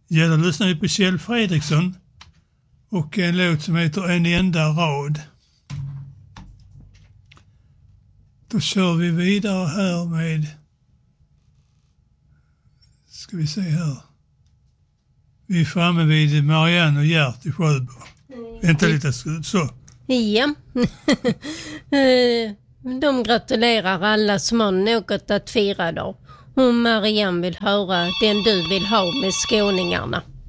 Ja, då lyssnar vi på Kjell Fredriksson och en låt som heter En enda rad. Då kör vi vidare här med, ska vi se här. Vi är framme vid Marianne och Gert i Sjöbo. Vänta lite, så. Ja. De gratulerar alla som har något att fira då. Och Marianne vill höra Den du vill ha med skåningarna.